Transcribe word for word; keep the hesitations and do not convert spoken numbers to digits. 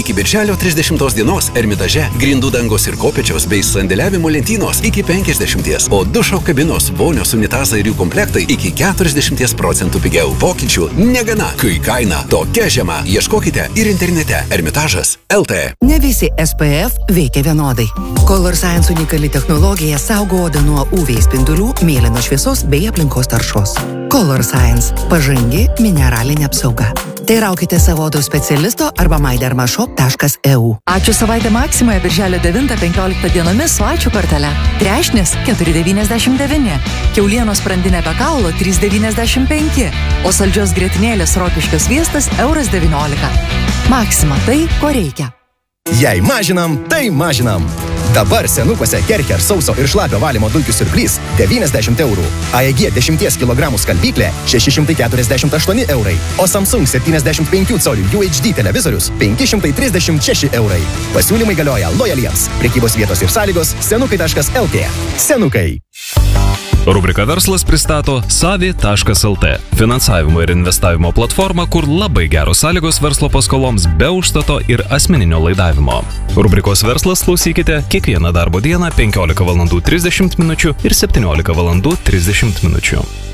Iki birželio trisdešimtos dienos Ermitaže grindų dangos ir kopėčios bei sandėliavimo lentynos iki penkiasdešimties, o dušo kabinos, vonios, unitazai ir jų komplektai iki keturiasdešimties procentų pigiau. Pokyčių negana, kai kaina tokia žema. Ieškokite ir internete Ermitažas L T. Ne visi S P F veikia vienodai. Color Science unikali technologija saugo odą nuo U V spindulių, mėlynos šviesos bei aplinkos taršos. Color Science – pažangi mineralinė apsauga. Teiraukite savo odos specialisto arba my derma shop taškas e u. Ačiū savaitę Maksimoje birželio devintą penkioliktą dienomis su ačiū kortele. Trešnis keturi devyniasdešimt devyni, kiaulienos sprandinė be kaulo trys devyniasdešimt penki, o saldžios grietinėlės rokiškio sviestas euras devyniolika. Maksima – tai, ko reikia. Jei mažinam, tai mažinam. Dabar senukuose Kercher sauso ir šlapio valymo dulkių siurblys devyniasdešimt eurų. A E G dešimties kilogramų skalbyklė šeši šimtai keturiasdešimt aštuoni eurai, o Samsung septyniasdešimt penkių colių U H D televizorius penki šimtai trisdešimt šeši eurai. Pasiūlymai galioja lojaliems. Prekybos vietos ir sąlygos senukai taškas L T. Senukai. Rubrika Verslas pristato savi taškas L T. Finansavimo ir investavimo platforma, kur labai geros sąlygos verslo paskoloms be užstato ir asmeninio laidavimo. Rubrikos Verslas klausykite kiekvieną darbo dieną penkiolika valandų trisdešimt minučių ir septyniolika valandų trisdešimt minučių.